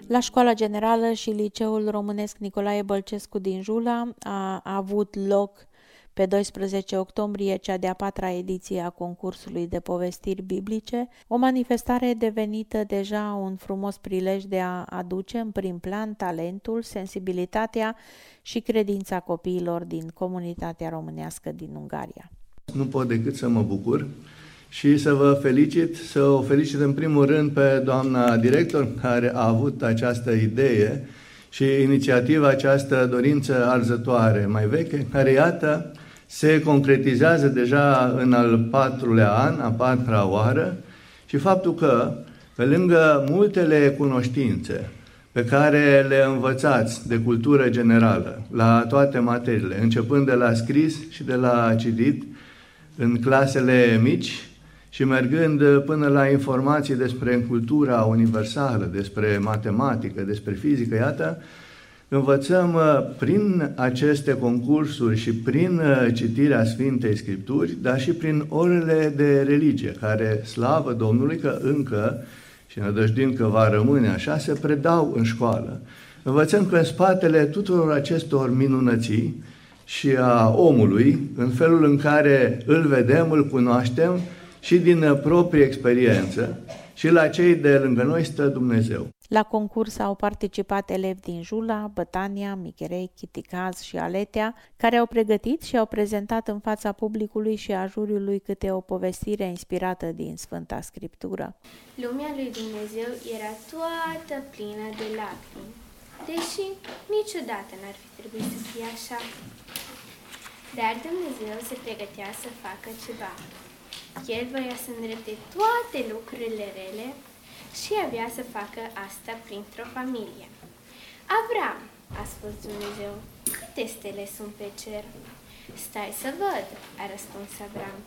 La Școala Generală și Liceul Românesc Nicolae Bălcescu din Jula a avut loc pe 12 octombrie cea de-a 4-a ediție a concursului de povestiri biblice, o manifestare devenită deja un frumos prilej de a aduce în prim plan talentul, sensibilitatea și credința copiilor din comunitatea românească din Ungaria. Nu pot decât să mă bucur și să vă felicit, să o felicit în primul rând pe doamna director care a avut această idee și inițiativa, această dorință arzătoare mai veche, care, iată, se concretizează deja în al 4-lea an, a 4-a oară, și faptul că, pe lângă multele cunoștințe pe care le învățați de cultură generală, la toate materiile, începând de la scris și de la citit, în clasele mici, și mergând până la informații despre cultura universală, despre matematică, despre fizică, iată, învățăm prin aceste concursuri și prin citirea Sfintei Scripturi, dar și prin orele de religie, care, slavă Domnului, că încă, și nădăjduim că va rămâne așa, se predau în școală. Învățăm că în spatele tuturor acestor minunății și a omului, în felul în care îl vedem, îl cunoaștem, și din proprie experiență, și la cei de lângă noi stă Dumnezeu. La concurs au participat elevi din Jula, Bătania, Micherei, Chiticaz și Aletea, care au pregătit și au prezentat în fața publicului și a juriului câte o povestire inspirată din Sfânta Scriptură. Lumea lui Dumnezeu era toată plină de lacrimi, deși niciodată n-ar fi trebuit să fie așa. Dar Dumnezeu se pregătea să facă ceva. El voia să îndrepte toate lucrurile rele și avea să facă asta printr-o familie. Avram, a spus Dumnezeu, câte stele sunt pe cer? Stai să văd, a răspuns Avram.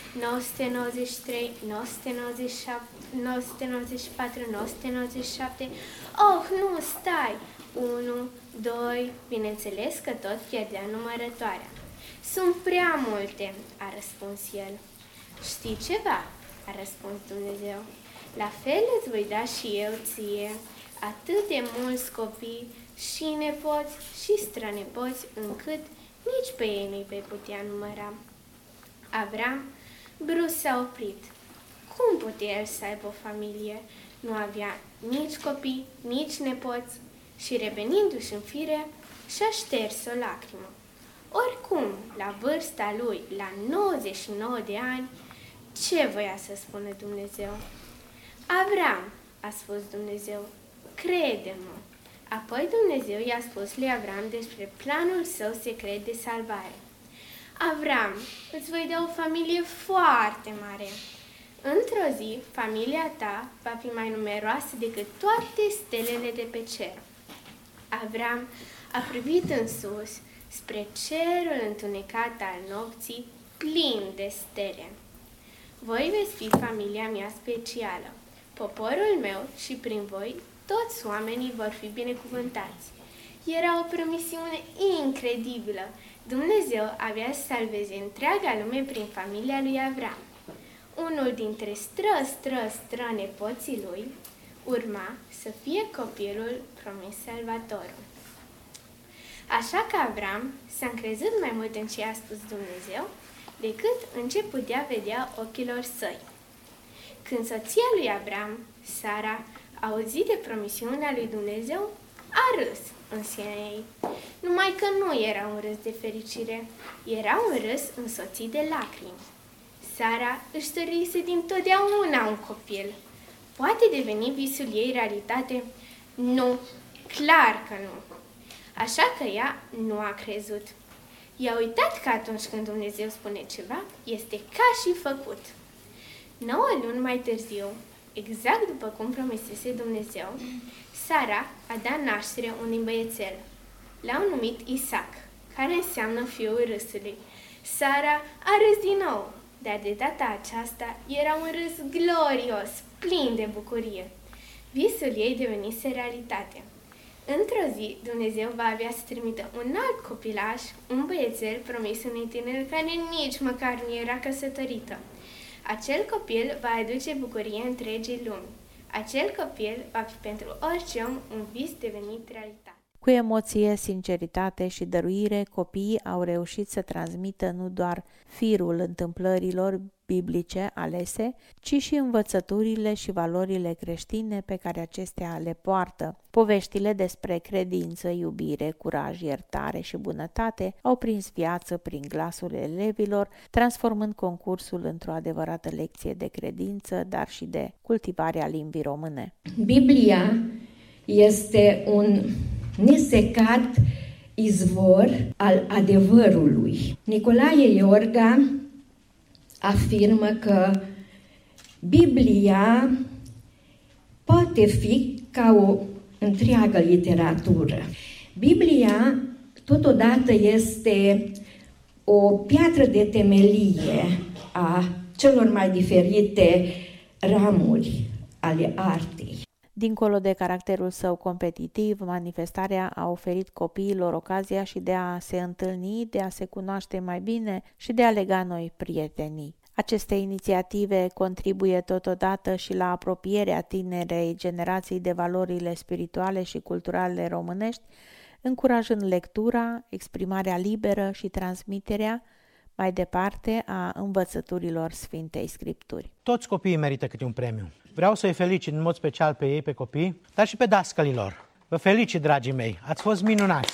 993, 997, 994, 997. Oh, nu, stai! 1, 2, bineînțeles că tot pierdea numărătoarea. Sunt prea multe, a răspuns el. Știi ceva? A răspuns Dumnezeu. La fel îți voi da și eu ție atât de mulți copii și nepoți și strănepoți încât nici pe ei nu-i vei putea număra. Avram brusc s-a oprit. Cum putea el să aibă o familie? Nu avea nici copii, nici nepoți și, revenindu-și în fire, și-a șters o lacrimă. Oricum, la vârsta lui, la 99 de ani, ce voia să spună Dumnezeu? Avram, a spus Dumnezeu, crede-mă. Apoi Dumnezeu i-a spus lui Avram despre planul său secret de salvare. Avram, îți voi da o familie foarte mare. Într-o zi, familia ta va fi mai numeroasă decât toate stelele de pe cer. Avram a privit în sus, spre cerul întunecat al nopții, plin de stele. Voi veți fi familia mea specială. Poporul meu și prin voi, toți oamenii vor fi binecuvântați. Era o promisiune incredibilă. Dumnezeu avea să salveze întreaga lume prin familia lui Avram. Unul dintre nepoții lui urma să fie copilul promis Salvatorul. Așa că Avram s-a încrezut mai mult în ce a spus Dumnezeu decât în ce putea vedea ochilor săi. Când soția lui Avram, Sara, a auzit de promisiunea lui Dumnezeu, a râs în sinea ei. Numai că nu era un râs de fericire, era un râs însoțit de lacrimi. Sara își dorise dintotdeauna un copil. Poate deveni visul ei realitate? Nu, clar că nu. Așa că ea nu a crezut. I-a uitat că atunci când Dumnezeu spune ceva, este ca și făcut. 9 luni mai târziu, exact după cum promisese Dumnezeu, Sara a dat naștere unui băiețel. L-au numit Isaac, care înseamnă fiul râsului. Sara a râs din nou, dar de data aceasta era un râs glorios, plin de bucurie. Visul ei devenise realitate. Într-o zi, Dumnezeu va avea să trimită un alt copilaș, un băiețel promis unui tânăr care nici măcar nu era căsătorită. Acel copil va aduce bucurie întregii lumi. Acel copil va fi pentru orice om un vis devenit realitate. Cu emoție, sinceritate și dăruire, copiii au reușit să transmită nu doar firul întâmplărilor biblice alese, ci și învățăturile și valorile creștine pe care acestea le poartă. Poveștile despre credință, iubire, curaj, iertare și bunătate au prins viață prin glasul elevilor, transformând concursul într-o adevărată lecție de credință, dar și de cultivarea limbii române. Biblia este un nesecat izvor al adevărului. Nicolae Iorga afirmă că Biblia poate fi ca o întreagă literatură. Biblia totodată este o piatră de temelie a celor mai diferite ramuri ale artei. Dincolo de caracterul său competitiv, manifestarea a oferit copiilor ocazia și de a se întâlni, de a se cunoaște mai bine și de a lega noi prietenii. Aceste inițiative contribuie totodată și la apropierea tinerei generații de valorile spirituale și culturale românești, încurajând lectura, exprimarea liberă și transmiterea mai departe a învățăturilor Sfintei Scripturi. Toți copiii merită câte un premiu. Vreau să-i felicit în mod special pe ei, pe copii, dar și pe dascălilor. Vă felicit, dragii mei, ați fost minunați!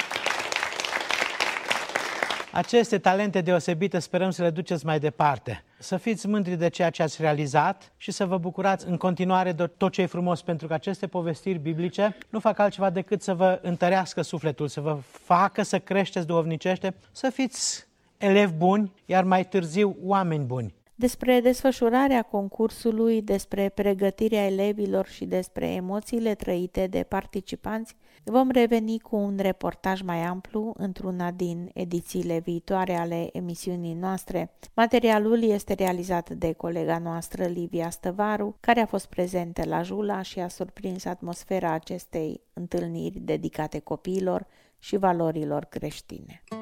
Aceste talente deosebite sperăm să le duceți mai departe. Să fiți mândri de ceea ce ați realizat și să vă bucurați în continuare de tot ce e frumos, pentru că aceste povestiri biblice nu fac altceva decât să vă întărească sufletul, să vă facă să creșteți duhovnicește, să fiți elevi buni, iar mai târziu oameni buni. Despre desfășurarea concursului, despre pregătirea elevilor și despre emoțiile trăite de participanți, vom reveni cu un reportaj mai amplu într-una din edițiile viitoare ale emisiunii noastre. Materialul este realizat de colega noastră Livia Stăvaru, care a fost prezentă la Jula și a surprins atmosfera acestei întâlniri dedicate copiilor și valorilor creștine.